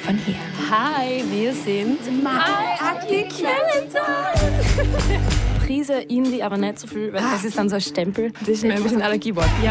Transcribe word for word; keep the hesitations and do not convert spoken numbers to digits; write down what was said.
von hier. Hi, wir sind My Ugly Calendar. Prise Indie, aber nicht so viel, weil das ist dann so ein Stempel. Das ist mir ein bisschen Allergiewort. Ja,